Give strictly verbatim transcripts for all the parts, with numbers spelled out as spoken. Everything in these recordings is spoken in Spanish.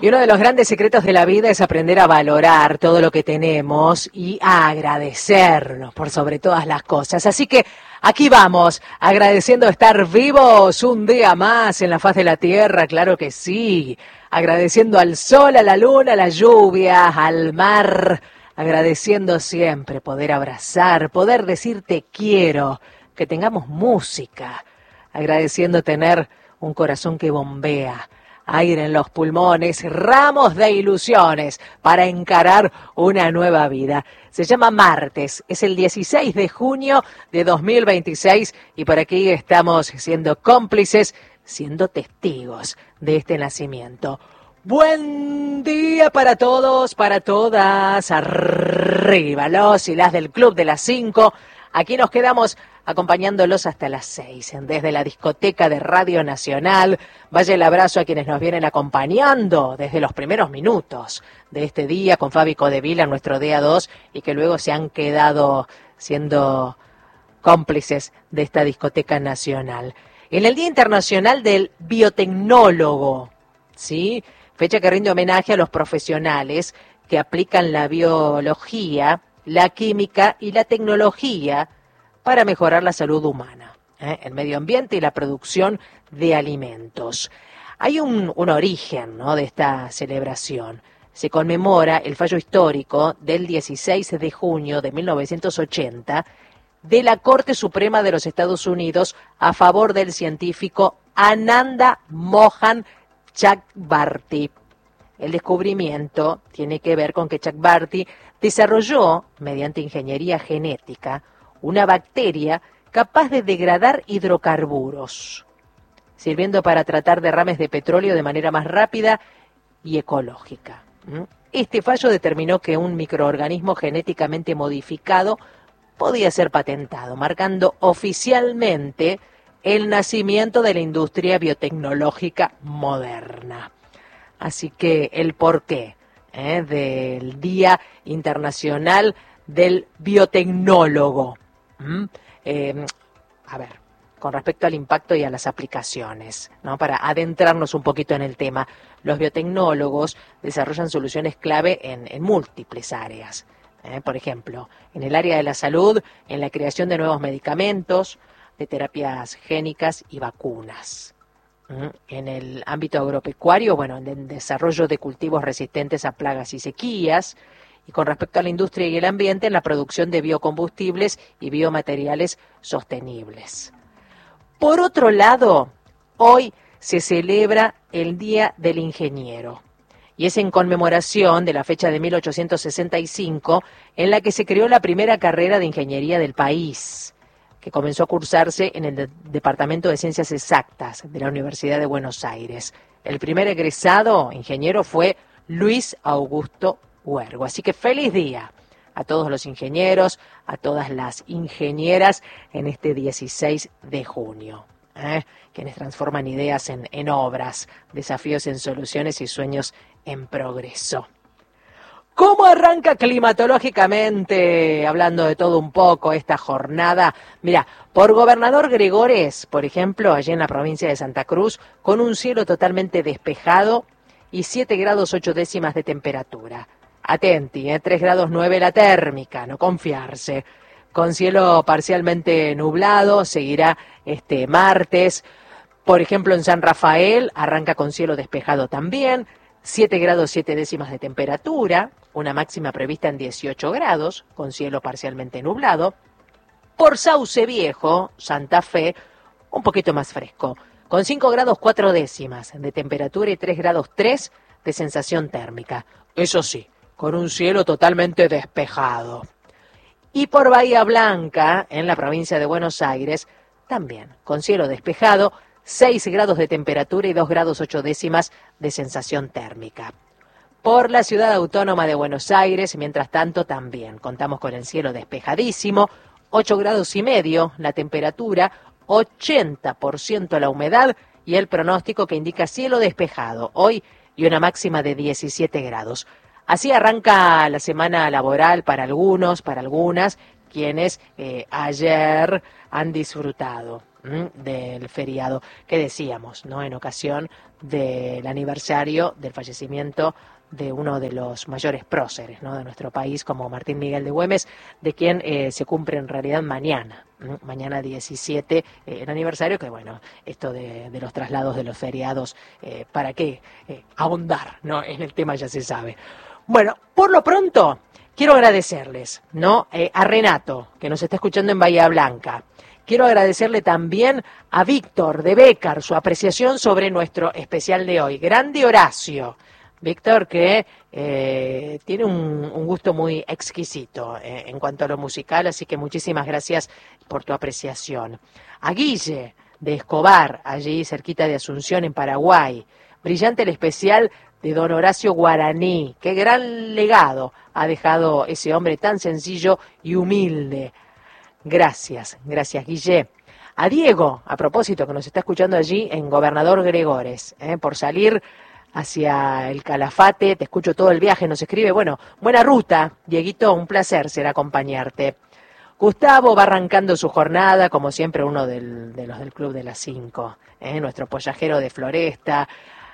Y uno de los grandes secretos de la vida es aprender a valorar todo lo que tenemos y a agradecernos por sobre todas las cosas. Así que aquí vamos, agradeciendo estar vivos un día más en la faz de la tierra, claro que sí. Agradeciendo al sol, a la luna, a la lluvia, al mar. Agradeciendo siempre poder abrazar, poder decir te quiero, que tengamos música. Agradeciendo tener un corazón que bombea, aire en los pulmones, ramos de ilusiones para encarar una nueva vida. Se llama martes, es el dieciséis de junio de dos mil veintiséis y por aquí estamos siendo cómplices, siendo testigos de este nacimiento. Buen día para todos, para todas, arriba los y las del Club de las Cinco. Aquí nos quedamos acompañándolos hasta las seis, desde la discoteca de Radio Nacional. Vaya el abrazo a quienes nos vienen acompañando desde los primeros minutos de este día con Fabi Codevila, nuestro día dos, y que luego se han quedado siendo cómplices de esta discoteca nacional. En el Día Internacional del Biotecnólogo, ¿sí? Fecha que rinde homenaje a los profesionales que aplican la biología, la química y la tecnología para mejorar la salud humana, ¿eh? el medio ambiente y la producción de alimentos. Hay un, un origen, ¿no?, de esta celebración. Se conmemora el fallo histórico del dieciséis de junio de mil novecientos ochenta de la Corte Suprema de los Estados Unidos a favor del científico Ananda Mohan Chakrabarty. El descubrimiento tiene que ver con que Chakrabarty desarrolló, mediante ingeniería genética, una bacteria capaz de degradar hidrocarburos, sirviendo para tratar derrames de petróleo de manera más rápida y ecológica. Este fallo determinó que un microorganismo genéticamente modificado podía ser patentado, marcando oficialmente el nacimiento de la industria biotecnológica moderna. Así que el porqué ¿eh? del Día Internacional del Biotecnólogo. ¿Mm? Eh, a ver, con respecto al impacto y a las aplicaciones, ¿no? Para adentrarnos un poquito en el tema, los biotecnólogos desarrollan soluciones clave en, en múltiples áreas. ¿eh? Por ejemplo, en el área de la salud, en la creación de nuevos medicamentos, de terapias génicas y vacunas. ¿Mm? En el ámbito agropecuario, bueno, en el desarrollo de cultivos resistentes a plagas y sequías. Y con respecto a la industria y el ambiente, en la producción de biocombustibles y biomateriales sostenibles. Por otro lado, hoy se celebra el Día del Ingeniero, y es en conmemoración de la fecha de mil ochocientos sesenta y cinco, en la que se creó la primera carrera de ingeniería del país, que comenzó a cursarse en el de- Departamento de Ciencias Exactas de la Universidad de Buenos Aires. El primer egresado ingeniero fue Luis Augusto Huergo. Así que feliz día a todos los ingenieros, a todas las ingenieras en este dieciséis de junio, ¿eh? quienes transforman ideas en, en obras, desafíos en soluciones y sueños en progreso. ¿Cómo arranca climatológicamente, hablando de todo un poco, esta jornada? Mira, por Gobernador Gregores, por ejemplo, allí en la provincia de Santa Cruz, con un cielo totalmente despejado y siete grados ocho décimas de temperatura. Atenti, ¿eh? tres grados nueve la térmica, no confiarse. Con cielo parcialmente nublado, seguirá este martes. Por ejemplo, en San Rafael arranca con cielo despejado también, siete grados siete décimas de temperatura, una máxima prevista en dieciocho grados, con cielo parcialmente nublado. Por Sauce Viejo, Santa Fe, un poquito más fresco, con cinco grados cuatro décimas de temperatura y tres grados tres de sensación térmica. Eso sí, con un cielo totalmente despejado. Y por Bahía Blanca, en la provincia de Buenos Aires, también con cielo despejado, seis grados de temperatura y dos grados ocho décimas de sensación térmica. Por la ciudad autónoma de Buenos Aires, mientras tanto, también contamos con el cielo despejadísimo, ocho grados y medio la temperatura, ochenta por ciento la humedad y el pronóstico que indica cielo despejado hoy y una máxima de diecisiete grados. Así arranca la semana laboral para algunos, para algunas, quienes eh, ayer han disfrutado ¿m? Del feriado que decíamos, ¿no? En ocasión del aniversario del fallecimiento de uno de los mayores próceres, ¿no? De nuestro país, como Martín Miguel de Güemes, de quien eh, se cumple en realidad mañana, ¿m? Mañana diecisiete, eh, el aniversario, que bueno, esto de, de los traslados de los feriados, eh, ¿para qué eh, ahondar, ¿no? En el tema ya se sabe. Bueno, por lo pronto, quiero agradecerles, ¿no? Eh, a Renato, que nos está escuchando en Bahía Blanca. Quiero agradecerle también a Víctor de Bécar su apreciación sobre nuestro especial de hoy. Grande Horacio. Víctor, que eh, tiene un, un gusto muy exquisito eh, en cuanto a lo musical, así que muchísimas gracias por tu apreciación. A Guille de Escobar, allí cerquita de Asunción, en Paraguay. Brillante el especial de don Horacio Guaraní. Qué gran legado ha dejado ese hombre tan sencillo y humilde. Gracias, gracias Guille. A Diego, a propósito, que nos está escuchando allí en Gobernador Gregores, eh, por salir hacia el Calafate, te escucho todo el viaje, nos escribe, bueno, buena ruta, Dieguito, un placer será acompañarte. Gustavo va arrancando su jornada, como siempre uno del, de los del Club de las Cinco, ¿eh? Nuestro pollajero de Floresta.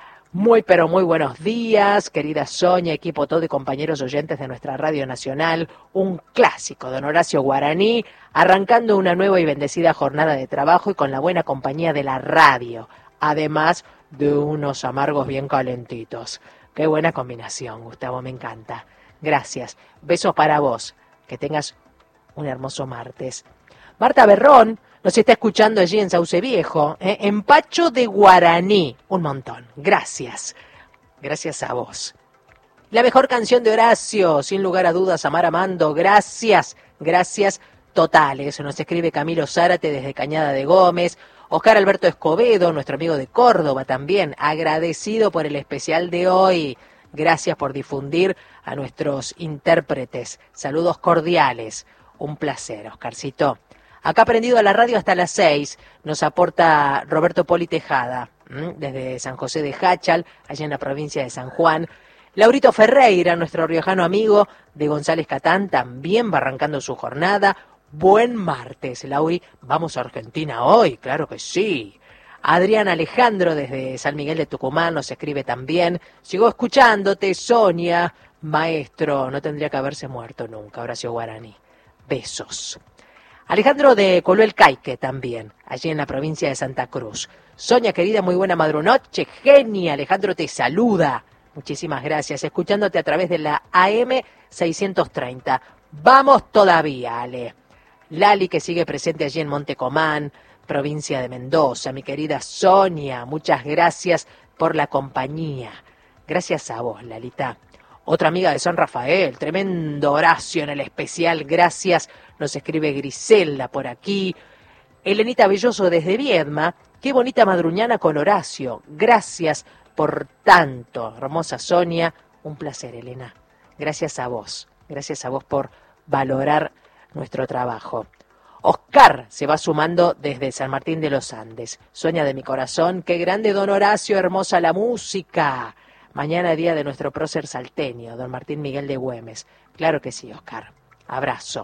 Muy pero muy buenos días, querida Sonia, equipo todo y compañeros oyentes de nuestra Radio Nacional, un clásico, don Horacio Guaraní, arrancando una nueva y bendecida jornada de trabajo y con la buena compañía de la radio, además de unos amargos bien calentitos. Qué buena combinación, Gustavo, me encanta. Gracias. Besos para vos. Que tengas un hermoso martes. Marta Berrón nos está escuchando allí en Sauce Viejo, ¿eh? Empacho de Guaraní. Un montón. Gracias. Gracias a vos. La mejor canción de Horacio, sin lugar a dudas, Amar Amando. Gracias. Gracias totales. Nos escribe Camilo Zárate desde Cañada de Gómez. Oscar Alberto Escobedo, nuestro amigo de Córdoba también, agradecido por el especial de hoy. Gracias por difundir a nuestros intérpretes. Saludos cordiales. Un placer, Oscarcito. Acá prendido a la radio hasta las seis, nos aporta Roberto Poli Tejada, ¿m? Desde San José de Jáchal, allá en la provincia de San Juan. Laurito Ferreira, nuestro riojano amigo de González Catán, también va arrancando su jornada. Buen martes, Lauri. Vamos a Argentina hoy, claro que sí. Adrián Alejandro desde San Miguel de Tucumán nos escribe también. Sigo escuchándote, Sonia. Maestro, no tendría que haberse muerto nunca, Horacio Guaraní. Besos. Alejandro de Coluel Caique también, allí en la provincia de Santa Cruz. Sonia, querida, muy buena madrunoche. Genia, Alejandro te saluda. Muchísimas gracias. Escuchándote a través de la A M seiscientos treinta. Vamos todavía, Ale. Lali, que sigue presente allí en Montecomán, provincia de Mendoza. Mi querida Sonia, muchas gracias por la compañía. Gracias a vos, Lalita. Otra amiga de San Rafael, tremendo Horacio en el especial, gracias. Nos escribe Grisela por aquí. Elenita Belloso desde Viedma, qué bonita madruñana con Horacio. Gracias por tanto, hermosa Sonia. Un placer, Elena. Gracias a vos. Gracias a vos por valorar nuestro trabajo. Oscar se va sumando desde San Martín de los Andes. Sueña de mi corazón, qué grande don Horacio, hermosa la música. Mañana día de nuestro prócer salteño, don Martín Miguel de Güemes. Claro que sí, Oscar. Abrazo.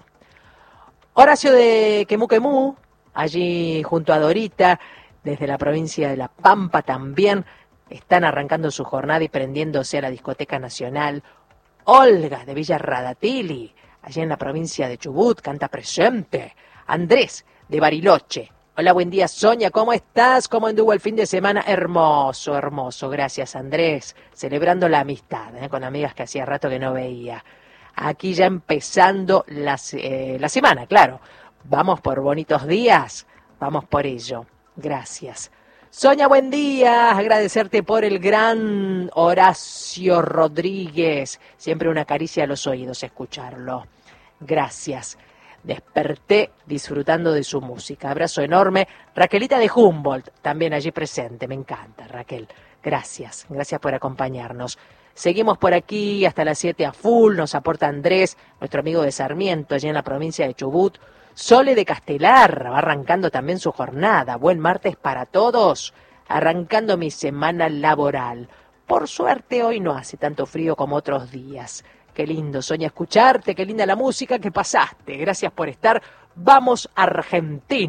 Horacio de Quemuquemú, allí junto a Dorita, desde la provincia de La Pampa también, están arrancando su jornada y prendiéndose a la Discoteca Nacional. Olga de Villa Radatili, allí en la provincia de Chubut, canta presente. Andrés de Bariloche. Hola, buen día, Sonia, ¿cómo estás? ¿Cómo anduvo el fin de semana? Hermoso, hermoso. Gracias, Andrés. Celebrando la amistad, ¿eh? Con amigas que hacía rato que no veía. Aquí ya empezando la, eh, la semana, claro. Vamos por bonitos días. Vamos por ello. Gracias. Sonia, buen día. Agradecerte por el gran Horacio Rodríguez. Siempre una caricia a los oídos escucharlo. Gracias. Desperté disfrutando de su música. Abrazo enorme. Raquelita de Humboldt, también allí presente. Me encanta, Raquel. Gracias. Gracias por acompañarnos. Seguimos por aquí hasta las siete a full. Nos aporta Andrés, nuestro amigo de Sarmiento, allí en la provincia de Chubut. Sole de Castelar va arrancando también su jornada. Buen martes para todos. Arrancando mi semana laboral. Por suerte hoy no hace tanto frío como otros días. Qué lindo, Sonia, escucharte, qué linda la música que pasaste. Gracias por estar. Vamos a Argentina.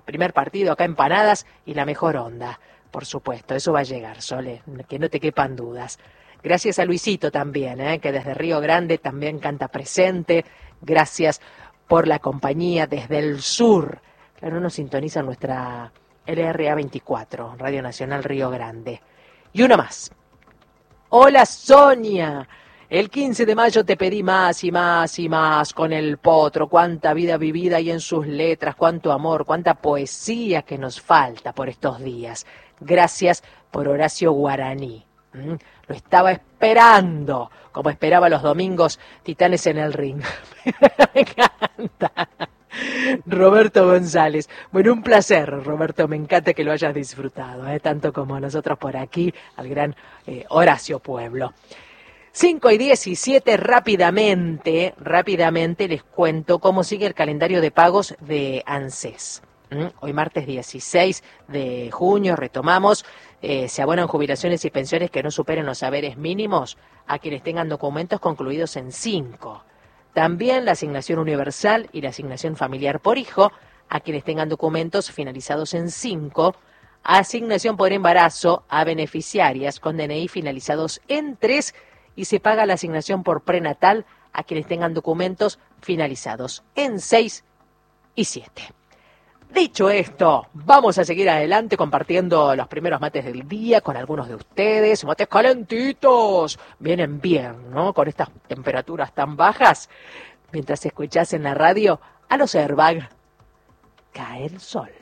primer partido acá, empanadas y la mejor onda. Por supuesto, eso va a llegar, Sole, que no te quepan dudas. Gracias a Luisito también, ¿eh? que desde Río Grande también canta presente. Gracias por la compañía desde el sur. Claro, nos sintoniza nuestra L R A veinticuatro, Radio Nacional Río Grande. Y uno más. Hola Sonia, el quince de mayo te pedí más y más y más con el potro, cuánta vida vivida hay en sus letras, cuánto amor, cuánta poesía que nos falta por estos días. Gracias por Horacio Guaraní. ¿Mm? Lo estaba esperando, como esperaba los domingos Titanes en el Ring. Me encanta. Roberto González. Bueno, un placer, Roberto, me encanta que lo hayas disfrutado, ¿eh? tanto como nosotros por aquí, al gran eh, Horacio Pueblo. cinco y diecisiete, rápidamente, rápidamente les cuento cómo sigue el calendario de pagos de ANSES. ¿Mm? Hoy martes dieciséis de junio retomamos, eh, se abonan jubilaciones y pensiones que no superen los saberes mínimos a quienes tengan documentos concluidos en cinco. También la asignación universal y la asignación familiar por hijo a quienes tengan documentos finalizados en cinco. Asignación por embarazo a beneficiarias con D N I finalizados en tres. Y se paga la asignación por prenatal a quienes tengan documentos finalizados en seis y siete. Dicho esto, vamos a seguir adelante compartiendo los primeros mates del día con algunos de ustedes. Mates calentitos, vienen bien, ¿no? Con estas temperaturas tan bajas. Mientras escuchás en la radio a los Airbag, cae el sol.